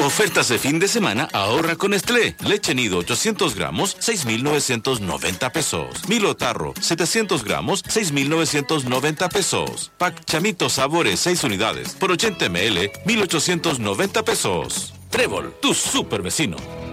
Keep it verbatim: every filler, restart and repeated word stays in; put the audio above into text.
Ofertas de fin de semana, ahorra con Nestlé. Leche nido ochocientos gramos, seis mil novecientos noventa pesos. Milo Tarro, setecientos gramos, seis mil novecientos noventa pesos. Pack Chamito Sabores, seis unidades, por ochenta mililitros, mil ochocientos noventa pesos. Trébol, tu super vecino.